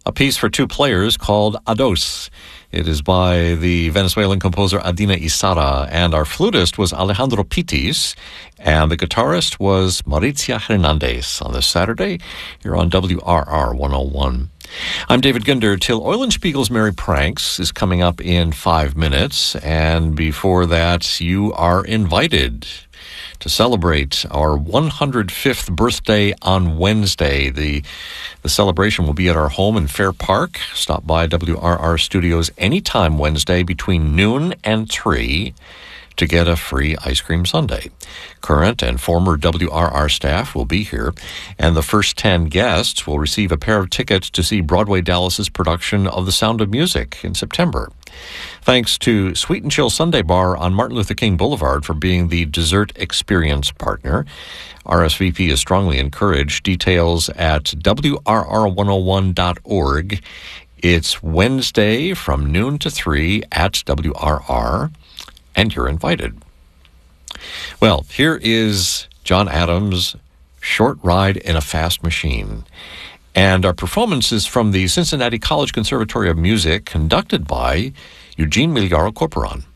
a piece for two players called Ados. It is by the Venezuelan composer Adina Isara, and our flutist was Alejandro Pitis, and the guitarist was Mauricia Hernandez on this Saturday here on WRR 101. I'm David Ginder. Till Eulenspiegel's Merry Pranks is coming up in 5 minutes, and before that, you are invited to celebrate our 105th birthday on Wednesday. The celebration will be at our home in Fair Park. Stop by WRR Studios anytime Wednesday between noon and 3 to get a free ice cream sundae. Current and former WRR staff will be here, and the first 10 guests will receive a pair of tickets to see Broadway Dallas's production of The Sound of Music in September. Thanks to Sweet and Chill Sunday Bar on Martin Luther King Boulevard for being the dessert experience partner. RSVP is strongly encouraged. Details at WRR101.org. It's Wednesday from noon to 3 at WRR, and you're invited. Well, here is John Adams' Short Ride in a Fast Machine. And our performance is from the Cincinnati College Conservatory of Music, conducted by Eugene Migliaro Corporon.